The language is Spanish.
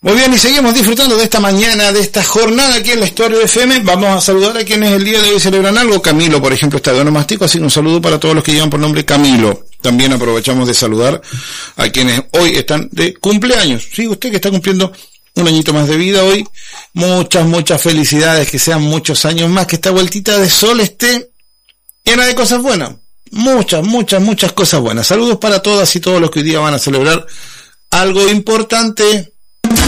Muy bien, y seguimos disfrutando de esta mañana, de esta jornada aquí en la Historia de FM. Vamos a saludar a quienes el día de hoy celebran algo. Camilo, por ejemplo, está de onomástico, así que un saludo para todos los que llevan por nombre Camilo. También aprovechamos de saludar a quienes hoy están de cumpleaños. Sí, usted que está cumpliendo un añito más de vida hoy, muchas felicidades, que sean muchos años más, que esta vueltita de sol esté llena de cosas buenas. Muchas cosas buenas. Saludos para todas y todos los que hoy día van a celebrar algo importante.